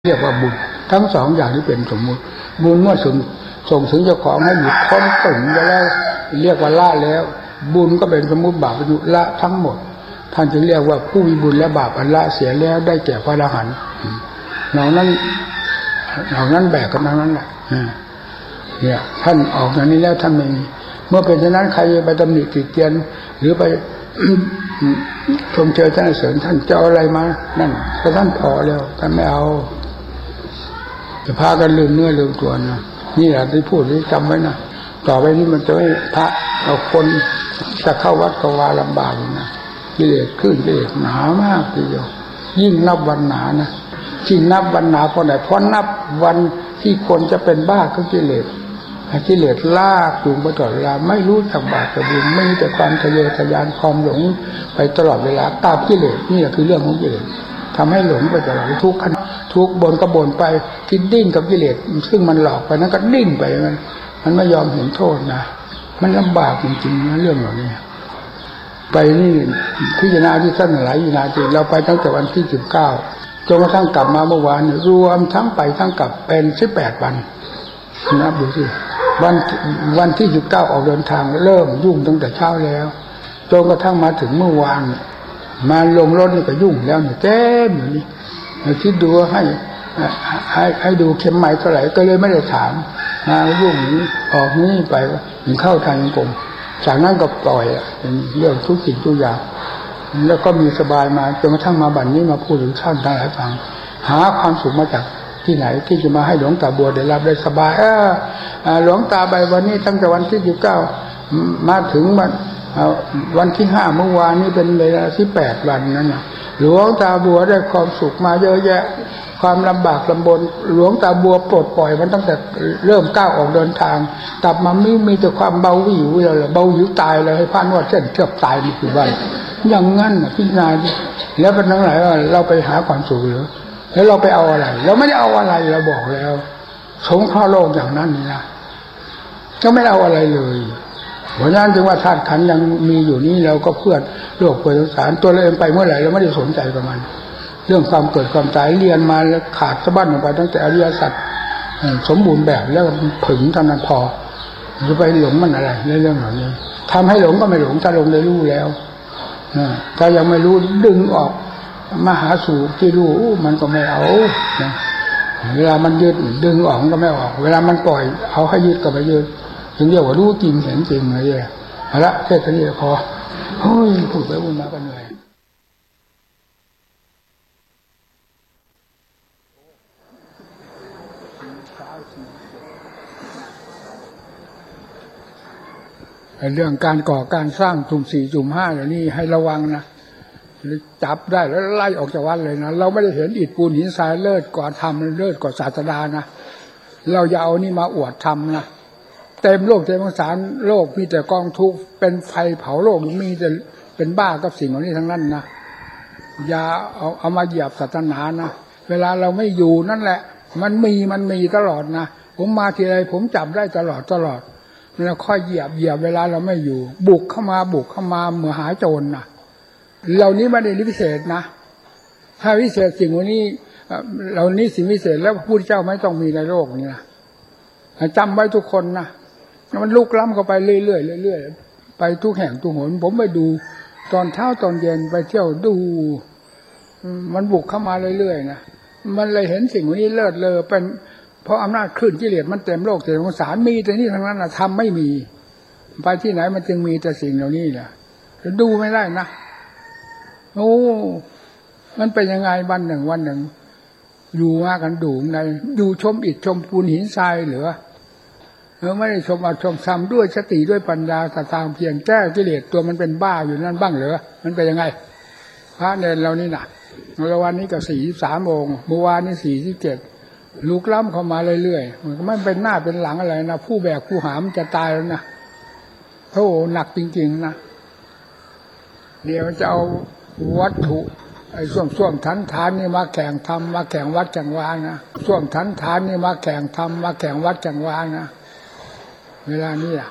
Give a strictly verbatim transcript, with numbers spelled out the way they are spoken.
เรียกว่าบุญทั้งสองอย่างที่เป็นสมมุติบุญเมื่อส่งส่งถึงเจ้าของให้หยุดพ้นถึงไปแล้วเรียกว่าละแล้วบุญก็เป็นสมมุติบาปอยู่ละทั้งหมดท่านจึงเรียกว่าผู้มีบุญและบาปอันละเสียแล้วได้แก่พระอรหันต์เหล่านั้นเหล่านั้นแบกกันทั้งนั้นแหละเนี่ยท่านออกอย่างนี้แล้วท่านไม่มีเมื่อเป็นเช่นนั้นใครไปตำหนิติเตียนหรือไปชมเชยท่านเสริญท่านจะเอาอะไรมานั่นก็ท่านพอแล้วท่านไม่เอาจะพากันลืมเนื้อลืมตัวนะนี่แหละที่พูดที่จำไว้นะต่อไปนี้มันจะไม่พระเอาคนจะเข้าวัดก็ว่าลำบากนะกิเลสขึ้นกิเลสหนามากทีเดียวยิ่งนับวันหนานะที่นับวันหนาเพราะไหนเพราะนับวันที่คนจะเป็นบ้าก็กิเลสกิเลสลากจูงไปตลอดเวลาไม่รู้จักบาปกับบุญไม่มีแต่ความทะเยอทะยานความหลงไปตลอดเวลาตามกิเลสนี่แหละคือเรื่องของกิเลสทำให้หลงไปตลอดทุกข์ทุกข์บนก็บ่นไปคิดดิ้นกับกิเลสซึ่งมันหลอกไปนั้นก็ดิ้นไปมันมันไม่ยอมเห็นโทษนะมันลำบากจริงๆนะเรื่องเหล่านี้ไปนี่พิจารณาที่ท่านหลายวินาทีเราไปตั้งแต่วันที่สิบเก้าจนกระทั่งกลับมาเมื่อวานรวมทั้งไปทั้งกลับเป็นสิบแปดวันนับดูสิวันวันที่สิบเก้าออกเดินทางเริ่มยุ่งตั้งแต่เช้าแล้วจนกระทั่งมาถึงเมื่อวานมาลงรถนี่ก็ยุ่งแล้วเนี่ยเต็มอยู่นี่คิดดูให้ให้ให้ดูเข็มไม้เท่าไหร่ก็เลยไม่ได้ถามมายุ่งนี้ออกนี้ไปถึงเข้าทางกรมจากนั้นก็ปล่อยเป็นเรื่องทุกสิ่งทุกอย่างแล้วก็มีสบายมาจนกระทั่งมาบัดนี้มาพูดถึงท่านทั้งหลายฟังหาความสุขมาจากที่ไหนที่จะมาให้หลวงตาบัวได้รับได้สบายเออหลวงตาไปวันนี้ตั้งแต่วันที่สิบเก้ามาถึงวันวันที่ห้าเมื่อวานนี้เป็นเวลาที่แปดวันนั้นนะหลวงตาบัวได้ความสุขมาเยอะแยะความลำบากลำบนหลวงตาบัวปลดปล่อยมันตั้งแต่เริ่มก้าวออกเดินทางกลับมาไม่มีแต่ความเบาวิวเลยเบาหิวตายเลยให้พานวดเส้นเกือบตายนี่คือวันอย่างงั้นพิจารณาแล้วเป็นทั้งหลายว่าเราไปหาความสุขหรือแล้วเราไปเอาอะไรเราไม่ได้เอาอะไรเราบอกแล้วสงเคราะห์โลกอย่างนั้นนี่นะก็ไม่เอาอะไรเลยเพราะฉะนั้นจึงว่าธาตุขันธ์ยังมีอยู่นี้เราก็เพื่อโลกเพื่อสงสารตัวเราเองไปเมื่อไหร่เราไม่ได้สนใจกับมันเรื่องความเกิดความตายเรียนมาแล้วขาดสะบั้นออกไปตั้งแต่อริยสัจสมบูรณ์แบบแล้วผึ่งเท่านั้นพอจะไปหลงมันอะไรในเรื่องเหล่านี้ทำให้หลงก็ไม่หลงถ้าหลงได้รู้แล้วถ้ายังไม่รู้ดึงออกมาหาสู่ที่รู้มันก็ไม่เอาเวลามันยึดดึงออกก็ไม่ออกเวลามันปล่อยเอาให้ยึดก็ไม่ยึดถึงเรียกว่ารู้จริงเห็นจริงอะไรอย่างเงี้ยเอาละแค่นี้พอเฮ้ยพูดไปพูดมาก็เหนื่อยเรื่องการก่อการสร้างจุ่มสี่จุ่มห้าเหล่านี้ให้ระวังนะจับได้แล้วไล่ออกจากวัดเลยนะเราไม่ได้เห็นอิฐปูนหินทรายเลิศกว่าธรรมเลิศกว่าศาสดานะเราอย่าเอานี่มาอวดธรรมนะเต็มโลกเต็มสงสารโลกมีแต่กองทุกข์เป็นไฟเผาโลกมีแต่เป็นบ้ากับสิ่งเหล่านี้ทั้งนั้นนะอย่าเอาเอามาเหยียบศาสนานะเวลาเราไม่อยู่นั่นแหละมันมีมันมีตลอดนะผมมาทีไรผมจับได้ตลอดตลอดแล้วค่อยเหยียบเหยียบเวลาเราไม่อยู่บุกเข้ามาบุกเข้ามาเหมือนหาโจรนะเหล่านี้ไม่ได้พิเศษนะถ้าพิเศษสิ่งวันนี้เหล่านี้สิ่งพิเศษแล้วพระพุทธเจ้าไม่ต้องมีในโลกนี้นะจำไว้ทุกคนนะมันลุกล้ำเข้าไปเรื่อยๆเรื่อยๆไปทุกแห่งทุกหนผมไปดูตอนเช้าตอนเย็นไปเที่ยวดูมันบุกเข้ามาเรื่อยๆนะมันเลยเห็นสิ่งนี้เลิศเลอเป็นเพราะอำนาจคลื่นกิเลสมันเต็มโลกเต็มสงสารมีแต่นี่ทั้งนั้นนะทำไม่มีไปที่ไหนมันจึงมีแต่สิ่งเหล่านี้แหละดูไม่ได้นะโอ้มันเป็นยังไงวันหนึ่งวันหนึ่งอยู่มากันดูในดูชมอิฐชมปูนหินทรายเหรือเออไม่ได้ชมอัดชมซ้ำด้วยสติด้วยปัญญาตามเพียงแก้กิเลสตัวมันเป็นบ้าอยู่นั่นบ้างเหรอมันเป็นยังไงพระเนรเรานี่นะเมื่อวันนี้ก็สี่สิบสามองค์เมื่อวานนี้สี่สิบเจ็ดลุกล้ำเข้ามาเรื่อยๆมันก็ไม่เป็นหน้าเป็นหลังอะไรนะผู้แบกผู้หามจะตายแล้วนะโอ้หนักจริงๆนะเดี๋ยวจะเอาวัตถุไอ้ส้วมส้วมฐานฐานนี่มาแข่งทำมาแข่งวัดจังหวะนะส้วมฐานฐานนี่มาแข่งทำมาแข่งวัดจังหวะนะเวลานี้อ่ะ